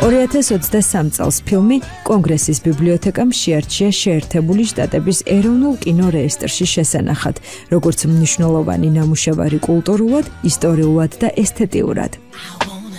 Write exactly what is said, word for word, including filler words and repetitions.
ორი ათას ოცდასამ წელს ფილმი კონგრესის ბიბლიოთეკამ შეარჩია შეერთებული შტატების ეროვნულ კინო რეესტრში შესანახად, როგორც მნიშვნელოვანი ნამუშევარი კულტურულად, ისტორიულად და ესთეტიურად.